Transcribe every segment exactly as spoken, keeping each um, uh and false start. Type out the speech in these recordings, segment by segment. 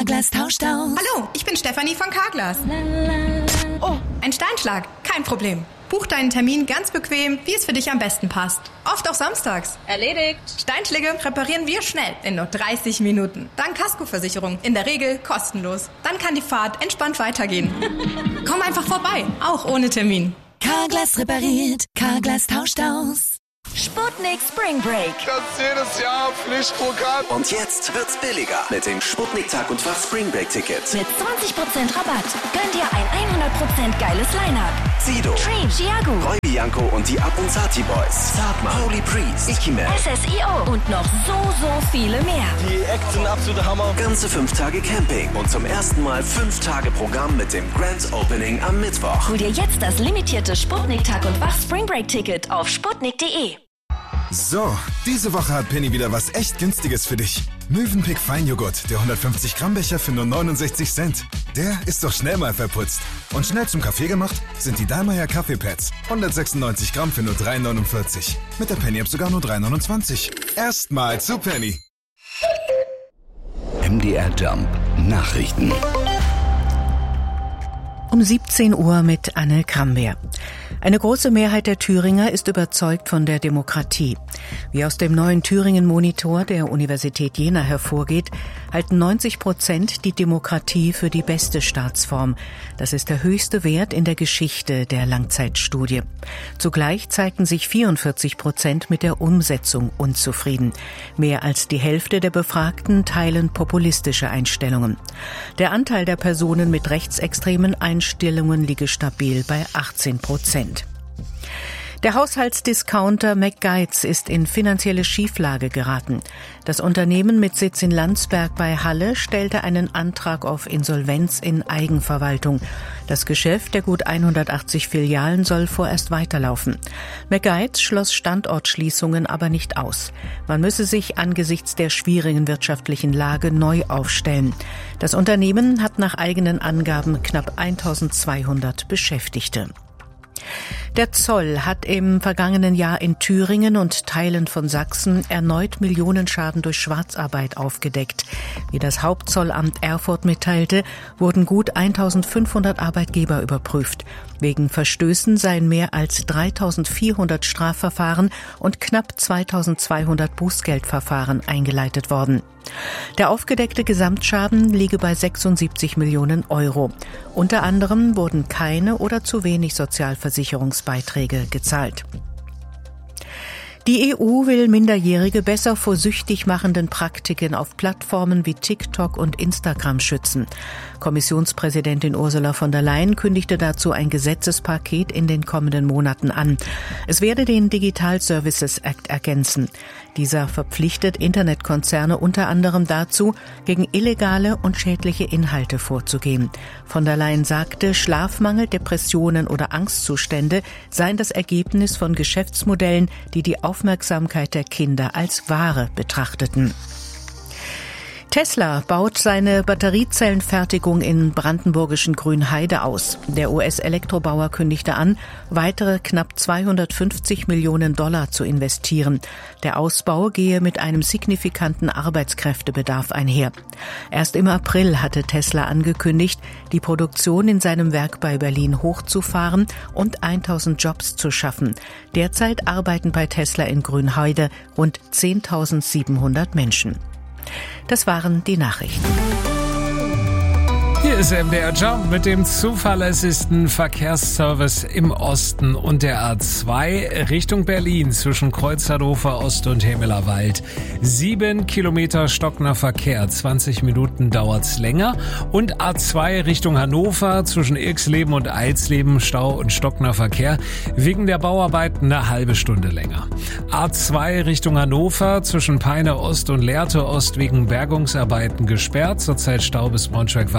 Carglass tauscht aus. Hallo, ich bin Stefanie von Carglass. Oh, ein Steinschlag. Kein Problem. Buch deinen Termin ganz bequem, wie es für dich am besten passt. Oft auch samstags. Erledigt. Steinschläge reparieren wir schnell, in nur dreißig Minuten. Dann Kaskoversicherung, in der Regel kostenlos. Dann kann die Fahrt entspannt weitergehen. Komm einfach vorbei, auch ohne Termin. Carglass repariert, Carglass tauscht aus. Sputnik Spring Break. Das ist jedes Jahr Pflichtprogramm. Und jetzt wird's billiger mit dem Sputnik Tag und Fach Spring Break Ticket. Mit zwanzig Prozent Rabatt gönnt ihr ein hundert Prozent geiles Line-Up. Sido, Tree, Chiago, Roy Bianco und die Abunzati Boys. Zartmann, Holy Priest, Ikiman, S S I O und noch so, so viele mehr. Die Acts sind absolute Hammer. Ganze fünf Tage Camping und zum ersten Mal fünf Tage Programm mit dem Grand Opening am Mittwoch. Hol dir jetzt das limitierte Sputnik Tag und Fach Spring Break Ticket auf sputnik punkt de. So, diese Woche hat Penny wieder was echt Günstiges für dich. Mövenpick Feinjoghurt, der hundertfünfzig Gramm Becher für nur neunundsechzig Cent. Der ist doch schnell mal verputzt. Und schnell zum Kaffee gemacht sind die Dallmayr Kaffeepads. hundertsechsundneunzig Gramm für nur drei neunundvierzig. Mit der Penny-App sogar nur drei neunundzwanzig. Erstmal zu Penny. M D R Jump Nachrichten. Um siebzehn Uhr mit Anne Krambeer. Eine große Mehrheit der Thüringer ist überzeugt von der Demokratie. Wie aus dem neuen Thüringen-Monitor der Universität Jena hervorgeht, halten neunzig Prozent die Demokratie für die beste Staatsform. Das ist der höchste Wert in der Geschichte der Langzeitstudie. Zugleich zeigten sich vierundvierzig Prozent mit der Umsetzung unzufrieden. Mehr als die Hälfte der Befragten teilen populistische Einstellungen. Der Anteil der Personen mit rechtsextremen Einstellungen liege stabil bei achtzehn Prozent. Der Haushaltsdiscounter McGuides ist in finanzielle Schieflage geraten. Das Unternehmen mit Sitz in Landsberg bei Halle stellte einen Antrag auf Insolvenz in Eigenverwaltung. Das Geschäft der gut hundertachtzig Filialen soll vorerst weiterlaufen. McGuides schloss Standortschließungen aber nicht aus. Man müsse sich angesichts der schwierigen wirtschaftlichen Lage neu aufstellen. Das Unternehmen hat nach eigenen Angaben knapp eintausendzweihundert Beschäftigte. Der Zoll hat im vergangenen Jahr in Thüringen und Teilen von Sachsen erneut Millionenschaden durch Schwarzarbeit aufgedeckt. Wie das Hauptzollamt Erfurt mitteilte, wurden gut eintausendfünfhundert Arbeitgeber überprüft. Wegen Verstößen seien mehr als dreitausendvierhundert Strafverfahren und knapp zweitausendzweihundert Bußgeldverfahren eingeleitet worden. Der aufgedeckte Gesamtschaden liege bei sechsundsiebzig Millionen Euro. Unter anderem wurden keine oder zu wenig Sozialversicherungsbeiträge gezahlt. Die E U will Minderjährige besser vor süchtig machenden Praktiken auf Plattformen wie TikTok und Instagram schützen. Kommissionspräsidentin Ursula von der Leyen kündigte dazu ein Gesetzespaket in den kommenden Monaten an. Es werde den Digital Services Act ergänzen. Dieser verpflichtet Internetkonzerne unter anderem dazu, gegen illegale und schädliche Inhalte vorzugehen. Von der Leyen sagte, Schlafmangel, Depressionen oder Angstzustände seien das Ergebnis von Geschäftsmodellen, die die Aufmerksamkeit der Kinder als Ware betrachteten. Tesla baut seine Batteriezellenfertigung in brandenburgischen Grünheide aus. Der U S-Elektrobauer kündigte an, weitere knapp zweihundertfünfzig Millionen Dollar zu investieren. Der Ausbau gehe mit einem signifikanten Arbeitskräftebedarf einher. Erst im April hatte Tesla angekündigt, die Produktion in seinem Werk bei Berlin hochzufahren und eintausend Jobs zu schaffen. Derzeit arbeiten bei Tesla in Grünheide rund zehntausendsiebenhundert Menschen. Das waren die Nachrichten. Hier ist M D R Jump mit dem zuverlässigsten Verkehrsservice im Osten und der A zwei Richtung Berlin zwischen Kreuz Hannover Ost und Hemelerwald. Sieben Kilometer stockender Verkehr, zwanzig Minuten dauert's länger. Und A zwei Richtung Hannover zwischen Irxleben und Eidsleben Stau und stockender Verkehr wegen der Bauarbeiten eine halbe Stunde länger. A zwei Richtung Hannover zwischen Peine Ost und Lehrte Ost wegen Bergungsarbeiten gesperrt, zurzeit Stau bis Braunschweig-Wartenbüttel.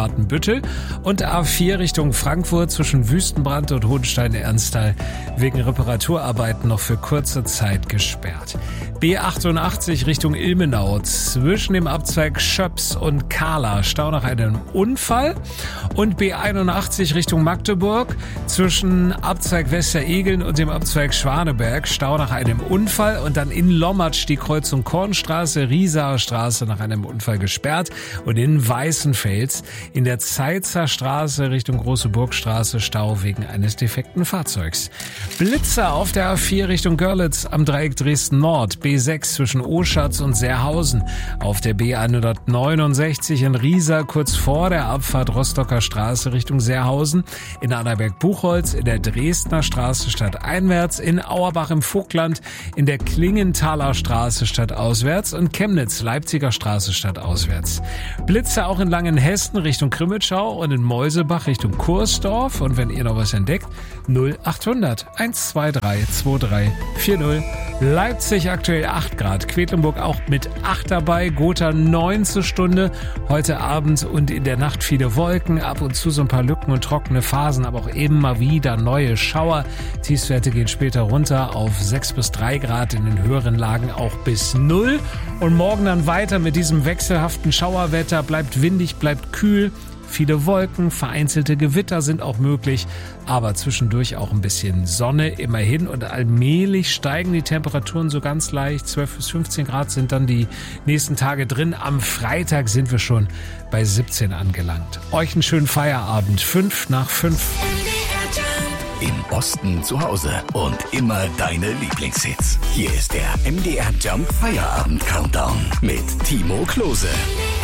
Ischl und A vier Richtung Frankfurt zwischen Wüstenbrand und Hohenstein-Ernsthal wegen Reparaturarbeiten noch für kurze Zeit gesperrt. B achtundachtzig Richtung Ilmenau zwischen dem Abzweig Schöps und Kahla, Stau nach einem Unfall. Und B einundachtzig Richtung Magdeburg zwischen Abzweig Westeregeln und dem Abzweig Schwaneberg, Stau nach einem Unfall. Und dann in Lommatsch die Kreuzung Kornstraße, Riesaer Straße nach einem Unfall gesperrt. Und in Weißenfels in der Zeitzer Straße Richtung Große Burgstraße Stau wegen eines defekten Fahrzeugs. Blitzer auf der A vier Richtung Görlitz am Dreieck Dresden Nord, B sechs zwischen Oschatz und Seerhausen. Auf der B hundertneunundsechzig in Riesa kurz vor der Abfahrt Rostocker Straße Richtung Seerhausen. In Annaberg-Buchholz in der Dresdner Straße stadteinwärts. In Auerbach im Vogtland in der Klingenthaler Straße stadtauswärts und Chemnitz Leipziger Straße stadtauswärts. Blitze auch in Langenhessen Richtung Krimitschau und in Meusebach Richtung Kursdorf. Und wenn ihr noch was entdeckt, null achthundert eins zwei drei zwei drei vier null. Leipzig aktuell acht Grad, Quedlinburg auch mit acht dabei, Gotha neun zur Stunde. Heute Abend und in der Nacht viele Wolken, ab und zu so ein paar Lücken und trockene Phasen, aber auch immer wieder neue Schauer. Tiefstwerte gehen später runter auf sechs bis drei Grad, in den höheren Lagen auch bis null. Und morgen dann weiter mit diesem wechselhaften Schauerwetter, bleibt windig, bleibt kühl. Viele Wolken, vereinzelte Gewitter sind auch möglich, aber zwischendurch auch ein bisschen Sonne immerhin und allmählich steigen die Temperaturen so ganz leicht. zwölf bis fünfzehn Grad sind dann die nächsten Tage drin. Am Freitag sind wir schon bei siebzehn angelangt. Euch einen schönen Feierabend. fünf nach fünf. Im Osten zu Hause und immer deine Lieblingshits. Hier ist der M D R Jump Feierabend Countdown mit Timo Klose.